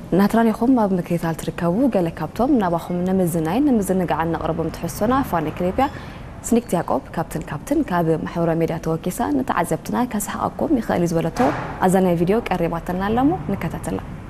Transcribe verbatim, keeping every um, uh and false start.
ناترانيكم ما بمكيثال تركبوا قال كابتن نباخم نمزناين نمزن قعدنا قرب متحسنا فاني كليبيا سنيك يعقوب كابتن كابتن كاب محور ميديا توكيسا نتعذبتنا كسحقكم يخالي زولتو أزانا فيديو قريباتنا لمو نكتتلا